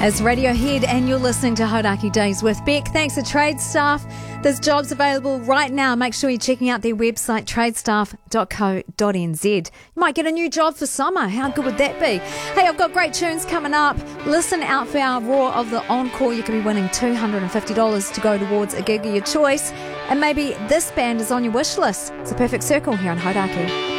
It's Radiohead and you're listening to Hodaki Days with Beck. Thanks to Trade Staff. There's jobs available right now. Make sure you're checking out their website, tradestaff.co.nz. You might get a new job for summer. How good would that be? Hey, I've got great tunes coming up. Listen out for our Raw of the Encore. You could be winning $250 to go towards a gig of your choice. And maybe this band is on your wish list. It's a perfect circle here on Hodaki.